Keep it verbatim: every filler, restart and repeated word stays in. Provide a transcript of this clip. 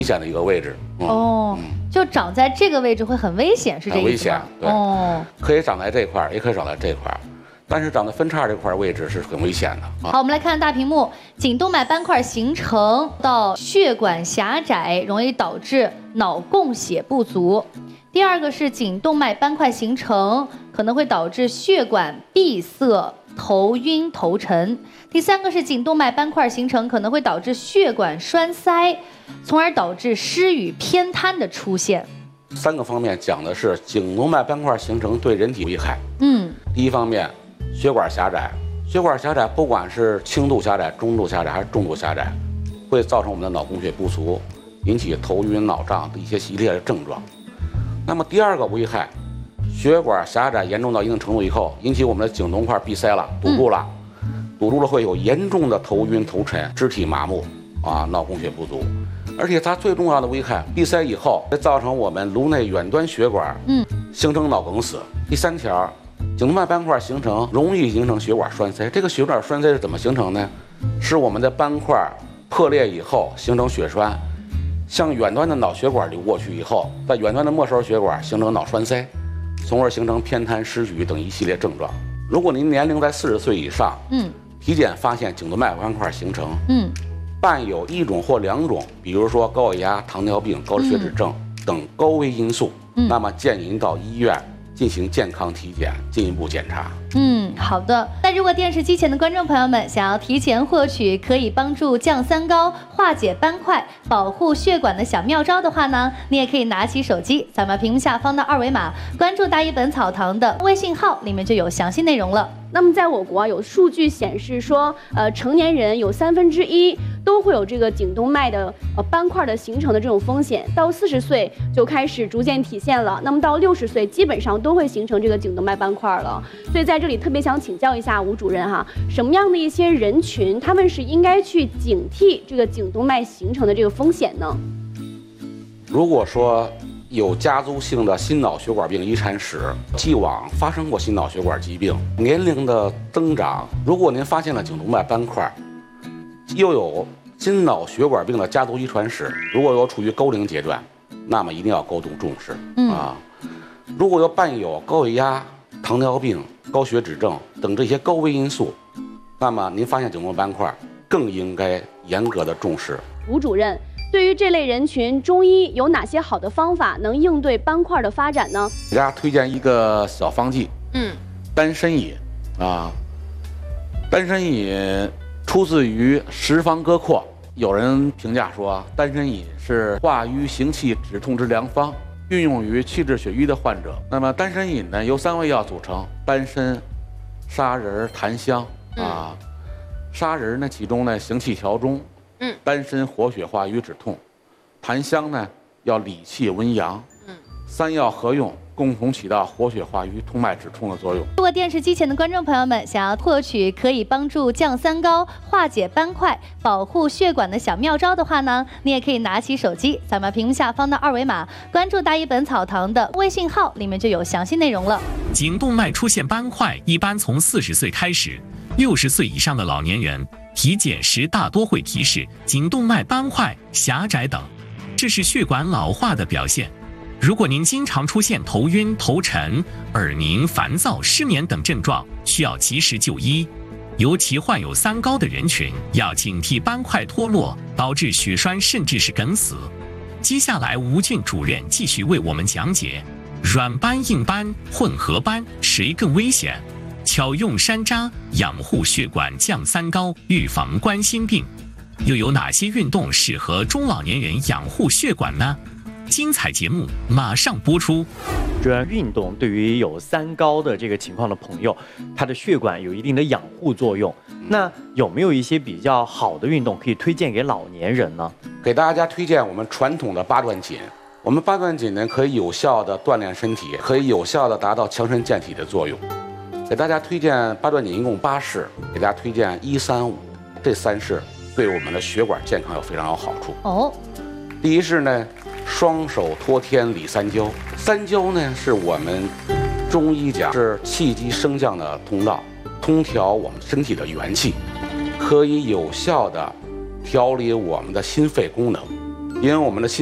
危险的一个位置。 嗯、哦，嗯、就长在这个位置会很危险，是这个意思吗？ 很危险，对。哦，可以长在这块，也可以长在这块。但是长在分叉这块位置是很危险的。 好，我们来看大屏幕，颈动脉斑块形成到血管狭窄，容易导致脑供血不足。第二个是颈动脉斑块形成，可能会导致血管闭塞、头晕、头沉。第三个是颈动脉斑块形成，可能会导致血管栓塞，从而导致失语偏瘫的出现。 三个方面讲的是颈动脉斑块形成对人体危害。 嗯， 第一方面。血管狭窄，血管狭窄，不管是轻度狭窄、中度狭窄还是重度狭窄，会造成我们的脑供血不足，引起头晕、脑胀的一些系列的症状。那么第二个危害，血管狭窄严重到一定程度以后，引起我们的颈动块闭塞了，堵住了，嗯、堵住了会有严重的头晕、头沉、肢体麻木啊，脑供血不足。而且它最重要的危害，闭塞以后会造成我们颅内远端血管嗯形成脑梗死。第三条。颈动脉斑块形成容易形成血管栓塞，这个血管栓塞是怎么形成呢？是我们的斑块破裂以后形成血栓，向远端的脑血管流过去以后，在远端的末梢血管形成脑栓塞，从而形成偏瘫、失语等一系列症状。如果您年龄在四十岁以上，嗯，体检发现颈动脉斑块形成，嗯，伴有一种或两种，比如说高血压、糖尿病、高血脂症等高危因素，嗯，那么建议您到医院进行健康体检，进一步检查。 嗯，好的。那如果电视机前的观众朋友们想要提前获取可以帮助降三高、化解斑块、保护血管的小妙招的话呢，你也可以拿起手机，扫描屏幕下方的二维码，关注大一本草堂的微信号，里面就有详细内容了。 那么在我国有数据显示说，呃，成年人有三分之一都会有这个颈动脉的呃斑块的形成的这种风险，到四十岁就开始逐渐体现了，那么到六十岁基本上都会形成这个颈动脉斑块了。所以在这里特别想请教一下吴主任哈，什么样的一些人群他们是应该去警惕这个颈动脉形成的这个风险呢？ 如果说有家族性的心脑血管病遗传史，既往发生过心脑血管疾病，年龄的增长，如果您发现了颈动脉斑块，又有心脑血管病的家族遗传史，如果有处于高龄阶段，那么一定要高度重视、嗯、啊。如果有伴有高血压、糖尿病、高血脂症等这些高危因素，那么您发现颈动脉斑块，更应该严格的重视。 吴主任，对于这类人群，中医有哪些好的方法能应对斑块的发展呢？ 给大家推荐一个小方剂，嗯，丹参饮啊。丹参饮出自于《十方歌阔》，有人评价说，丹参饮是化瘀行气止痛之良方，运用于气滞血瘀的患者。那么丹参饮呢，由三味药组成：丹参、砂仁、檀香啊。嗯、砂仁呢，其中呢行气调中。嗯，丹参活血化瘀止痛，檀香呢要理气温阳，嗯，三药合用，共同起到活血化瘀、通脉止痛的作用。 如果电视机前的观众朋友们想要获取可以帮助降三高、化解斑块、保护血管的小妙招的话呢，你也可以拿起手机，扫描屏幕下方的二维码，关注大一本草堂的微信号，里面就有详细内容了。 颈动脉出现斑块，一般从四十岁开始，六十岁以上的老年人体检时大多会提示颈动脉斑块狭窄等，这是血管老化的表现。如果您经常出现头晕、头沉、耳鸣、烦躁、失眠等症状，需要及时就医。尤其患有三高的人群，要警惕斑块脱落导致血栓甚至是梗死。接下来吴俊主任继续为我们讲解软斑、硬斑、混合斑谁更危险，巧用山楂养护血管降三高，预防冠心病。又有哪些运动适合中老年人养护血管呢？精彩节目马上播出。 主要运动对于有三高的这个情况的朋友，他的血管有一定的养护作用。那有没有一些比较好的运动可以推荐给老年人呢？ 给大家推荐我们传统的八段锦。我们八段锦呢，可以有效的锻炼身体，可以有效的达到强身健体的作用。给大家推荐八段锦一共八式，给大家推荐一三五这三式，对我们的血管健康有非常有好处。哦，第一式呢，双手托天理三焦。三焦呢，是我们中医讲是气机升降的通道，通调我们身体的元气，可以有效的调理我们的心肺功能。 因为我们的